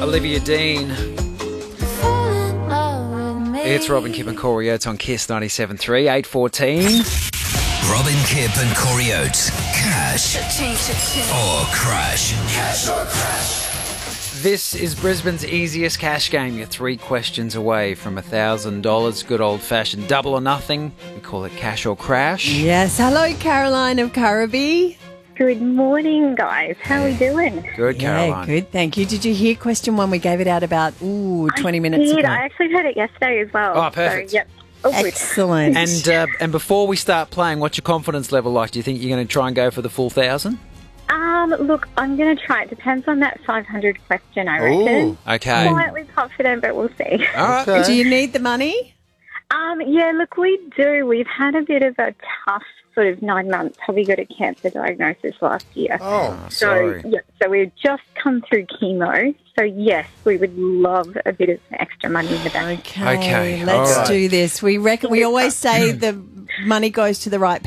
Olivia Dean. It's Robin, Kip and Corey Oates on Kiss 97.3, 8:14. Robin, Kip and Corey Oates. Cash or crash. Cash or crash. This is Brisbane's easiest cash game. You're 3 questions away from $1,000. Good old-fashioned double or nothing. We call it cash or crash. Yes. Hello, Caroline of Currabee. Good morning, guys. How are we doing? Good, Caroline. Yeah, good. Thank you. Did you hear question 1? We gave it out about 20 minutes I did. ago. I actually heard it yesterday as well. Oh, perfect. So, yep. Oh, good. Excellent. And before we start playing, what's your confidence level like? Do you think you're going to try and go for the full 1,000? Look, I'm going to try. It depends on that 500 question, I reckon. Okay. Slightly confident, but we'll see. All right. Do you need the money? Yeah, look, we do. We've had a bit of a tough sort of 9 months. Hubby got a cancer diagnosis last year. Oh, sorry. So we've just come through chemo. So, yes, we would love a bit of extra money in the bank. Okay. Okay, Let's all right. do this. We always say the money goes to the right